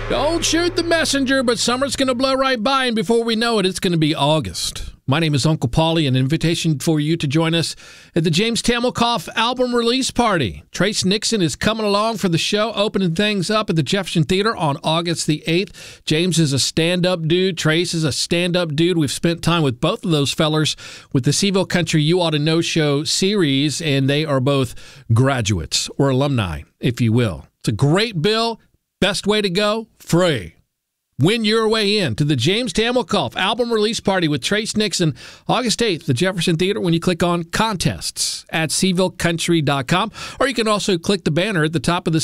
Don't shoot the messenger, but summer's going to blow right by, and before we know it, it's going to be August. My name is Uncle Paulie, an invitation for you to join us at the James Tamelkoff album release party. Trace Nixon is coming along for the show, opening things up at the Jefferson Theater on August the 8th. James is a stand-up dude. Trace is a stand-up dude. We've spent time with both of those fellers with the Seville Country You Ought to Know show series, and they are both graduates, or alumni, if you will. It's a great bill. Best way to go? Free. Win your way in to the James Tamelkoff album release party with Trace Nixon, August 8th, the Jefferson Theater, when you click on contests at SevilleCountry.com. Or you can also click the banner at the top of the